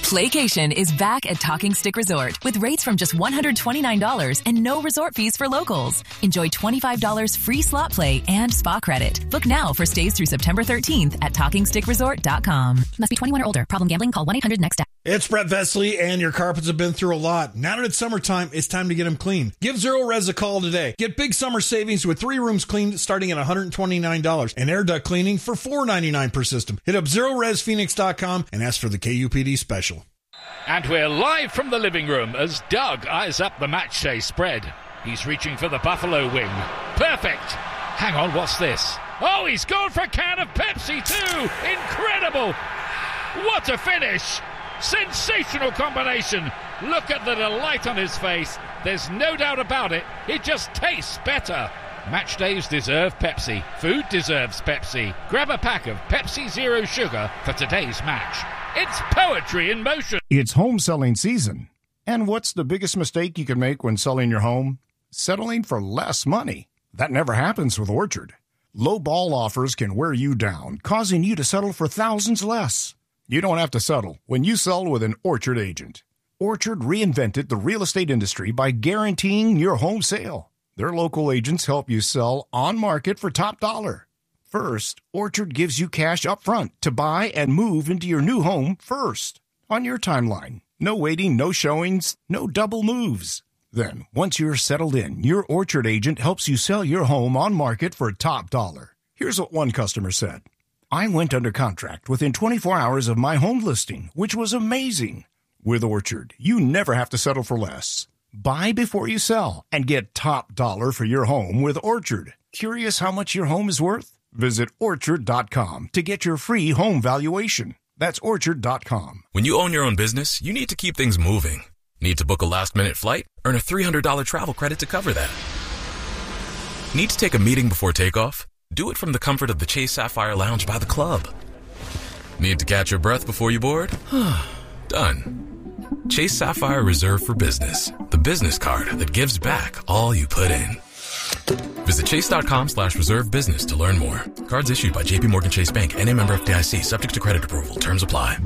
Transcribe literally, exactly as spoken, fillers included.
Playcation is back at Talking Stick Resort with rates from just one hundred twenty-nine dollars and no resort fees for locals. Enjoy twenty-five dollars free slot play and spa credit. Book now for stays through September thirteenth at talking stick resort dot com. Must be twenty-one or older. Problem gambling? Call one eight hundred next step. It's Brett Vesley, and your carpets have been through a lot. Now that it's summertime, it's time to get them clean. Give Zero Res a call today. Get big summer savings with three rooms cleaned starting at one hundred twenty-nine dollars and air duct cleaning for four ninety-nine per system. Hit up zero res phoenix dot com and ask for the K U P D special. And we're live from the living room as Doug eyes up the match day spread. He's reaching for the Buffalo wing. Perfect. Hang on, what's this? Oh, he's gone for a can of Pepsi too. Incredible. What a finish. Sensational combination. Look at the delight on his face. There's no doubt about it. It just tastes better. Match days deserve Pepsi. Food deserves Pepsi. Grab a pack of Pepsi Zero Sugar for today's match. It's poetry in motion. It's home selling season. And what's the biggest mistake you can make when selling your home? Settling for less money. That never happens with Orchard. Low ball offers can wear you down, causing you to settle for thousands less. You don't have to settle when you sell with an Orchard agent. Orchard reinvented the real estate industry by guaranteeing your home sale. Their local agents help you sell on market for top dollar. First, Orchard gives you cash up front to buy and move into your new home first. On your timeline. No waiting, no showings, no double moves. Then, once you're settled in, your Orchard agent helps you sell your home on market for top dollar. Here's what one customer said. I went under contract within twenty-four hours of my home listing, which was amazing. With Orchard, you never have to settle for less. Buy before you sell and get top dollar for your home with Orchard. Curious how much your home is worth? Visit orchard dot com to get your free home valuation. That's orchard dot com. When you own your own business, you need to keep things moving. Need to book a last-minute flight? Earn a three hundred dollars travel credit to cover that. Need to take a meeting before takeoff? Do it from the comfort of the Chase Sapphire Lounge by the club. Need to catch your breath before you board? Done. Chase Sapphire Reserve for Business, the business card that gives back all you put in. Visit chase.com slash reserve business to learn more. Cards issued by J P Morgan Chase Bank, N A member F D I C, subject to credit approval. Terms apply.